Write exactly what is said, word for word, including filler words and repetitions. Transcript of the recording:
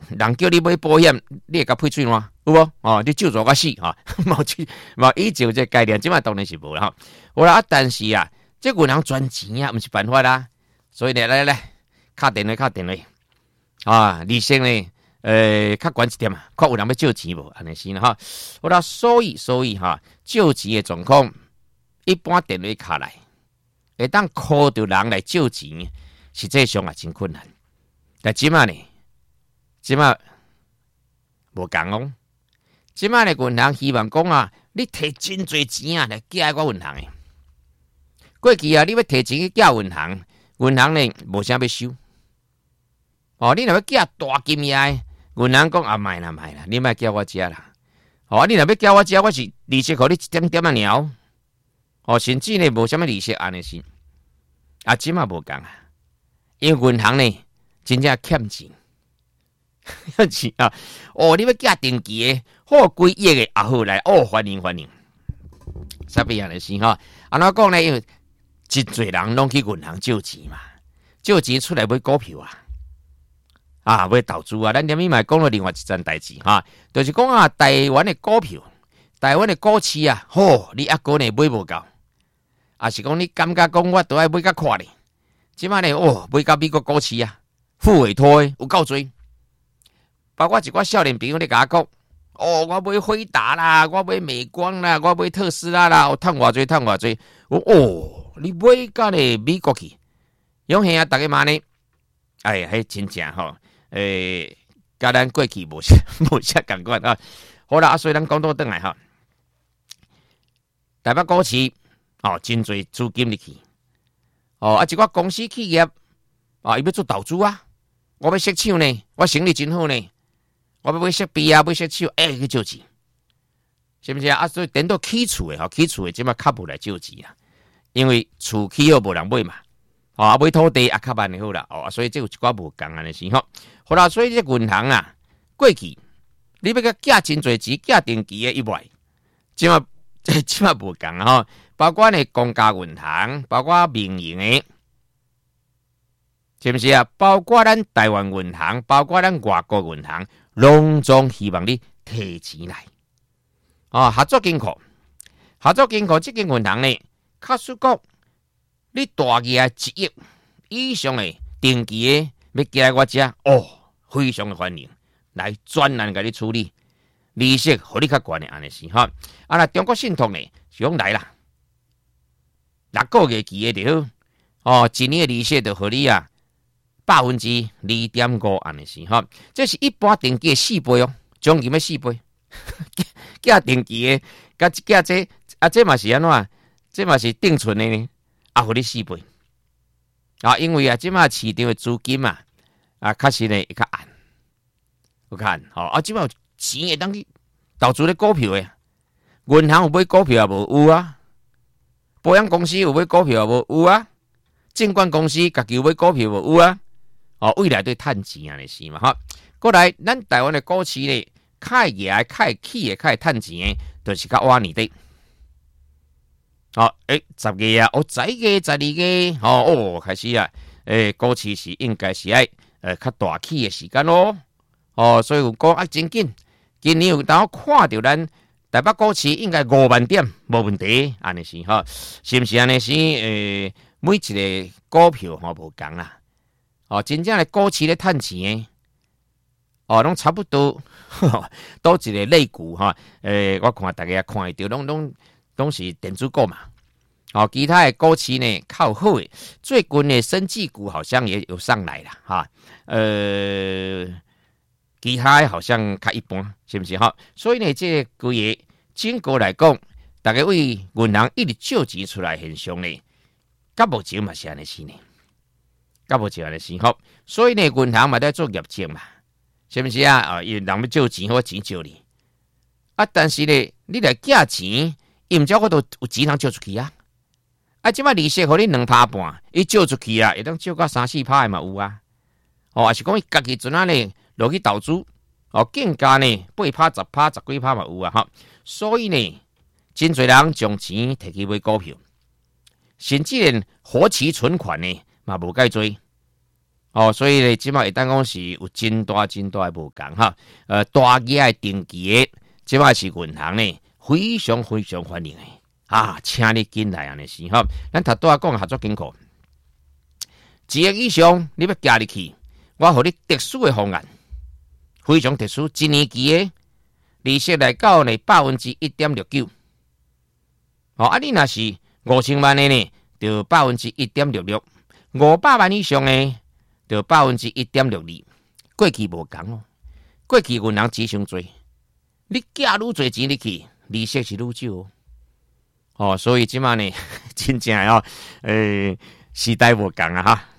人叫你买保险，你会甲配喙烂，有无？哦，你救助我死哈，冇去冇以前这概念，即马当然是无啦。好啦，但是啊，这银行赚钱啊，毋是办法啦。所以呢，来来，敲电话，敲电话啊，利息呢，呃，较悬一点啊，看有人要借钱无，安尼是啦哈。好啦，所以所以哈，借钱的状况，一般电话卡来，会当 call 到人来借钱，实际上也真困难。但即马呢？即马无共哦，即马咧银行希望讲啊，你摕真侪钱啊来寄我银行诶。过去啊，你要摕钱去寄银行，银行咧无啥要收。哦，你若要寄大金额，银行讲啊，卖啦卖啦，你莫叫我遮啦。哦，你若要叫我遮，我是利息互你一点点啊鸟。哦，甚至呢无啥物利息安尼是。啊，即马无共啊，因为银行呢真正欠钱。是啊，哦，你要寄定期的，好几亿的也好来，哦，欢迎欢迎。啥物样的是哈？安怎讲呢？因为真侪人拢去银行借钱嘛，借钱出来买股票啊，啊，买投资啊。咱连咪嘛讲了另外一件代志哈，就是讲啊，台湾的股票，台湾的股市啊，吼，你一个呢买无够，啊是讲你感觉讲我都爱买甲快咧，即摆呢哦，买甲美国股市啊，付委托的有够多。包括一寡少年朋友咧甲我讲，哦，我买辉达啦，我买美光啦，我买特斯拉啦，我趁偌济趁偌济。我哦，你买到咧美国去，用兄啊，大家嘛呢？哎，迄真正吼，诶，甲咱过去无啥无啥共款啊。好啦，啊，所以咱讲倒转来哈，台北股市哦，真侪资金入去，哦，啊，一寡公司企业啊，伊要做投资啊，我要设厂呢，我生意真好呢。我要买设备啊，买设手，哎、欸，去借钱，是不是啊？啊，所以等到起厝的吼，起厝的即马较无来借钱啊，因为厝起好无人买嘛，哦，买土地啊较慢就好啦，哦，所以这有一寡无共安尼是吼。好啦，所以这银行啊，过去你要甲寄真侪钱，寄定期的以外，即马即马无共啊吼，包括呢公家银行，包括民营的。是不是啊？包括咱台湾银行，包括咱外国银行，拢总希望你提钱来。哦，合作金库，合作金库这间银行呢，假使讲你大额一亿以上的定期的要寄来我遮，哦，非常的欢迎，来专栏给你处理，利息互你较悬的安尼是哈。啊，那中国信托呢，是讲来啦，六个月期的就好，哦，一年的利息就互你啊。百分之二点五安尼是哈，这是一般定期的四倍哦，总共要四倍。寄定期的，甲寄这啊，这嘛是安怎？这嘛是定存的呢，啊，互你四倍。啊，因为啊，即马市场的资金嘛，啊，确实呢会较暗，有看吼啊，即马有钱会当去投资咧股票的，银行有买股票也无有啊，保险公司有买股票也无有啊，证券公司家己有买股票无有啊。哦，未来对趁钱啊，是嘛哈？过来，咱台湾的股市咧，开业、开起的、开趁钱的，就是较晚年的。哦，诶，十月啊，哦，十一月、十二月，哦哦，开始啊，诶，股市是应该是爱呃较大起的时间咯。哦，所以有讲啊，真紧，今年有当看到咱台北股市应该五万点无问题，安尼是哈，是不是安尼是？诶、呃，每一个股票吼无共啦。哦，真正的股市咧趁钱诶，哦，拢差不多，都一个类股哈。诶、呃，我看大家看会到，拢拢拢是电子股嘛。哦，其他的股市呢靠好诶，最近的生技股好像也有上来了哈。呃，其他好像较一般，是不是哈？所以呢，这个规个整个来讲，大家为银行一直借钱出来现象呢，甲目前嘛是安尼是呢。甲无钱的时候，所以呢，银行嘛在做业绩嘛，是不是啊？啊，因为人要借钱，我钱借你啊，但是呢，你来借钱，伊唔只我都有钱通借出去啊。啊，即摆利息互你两趴半，伊借出去啊，会当借到三四趴的嘛有啊。哦，也是讲伊家己阵啊呢，落去投资，哦，更加呢八趴、十趴、十几趴嘛有啊哈。所以呢，真侪人将钱摕去买股票，甚至连活期存款呢。嘛无介多， 哦，所以咧，即马会当讲是有真大真大的无共哈。呃，大额的定期的，即马是银行呢非常非常欢迎的啊，请你进来安尼是哈。咱头拄仔讲合作金库，一亿以上你要加入去，我互你特殊的方案，非常特殊，一年期的利息来到呢百分之一点六九。哦，啊，你若是五千万的呢，就百分之一点六六；五百万以上呢，就百分之一点六二。过去无共哦，过去银行钱伤多，你加愈多钱入去，利息是愈少哦。哦，所以即马呢，真正哦，诶、欸，时代无共啊哈。